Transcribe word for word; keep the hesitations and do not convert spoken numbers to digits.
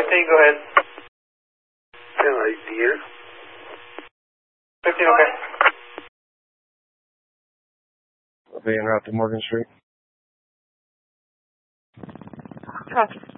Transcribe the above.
Okay, go ahead. ten eight, dear. fifteen, okay. Okay, en route to Morgan Street. Copy.